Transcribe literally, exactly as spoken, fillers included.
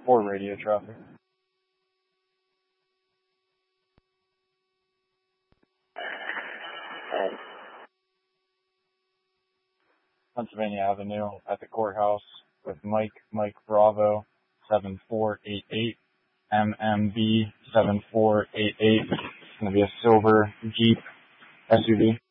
for radio traffic. Pennsylvania Avenue at the courthouse with Mike, Mike Bravo, seven four eight eight, M M B seven four eight eight. It's going to be a silver Jeep S U V.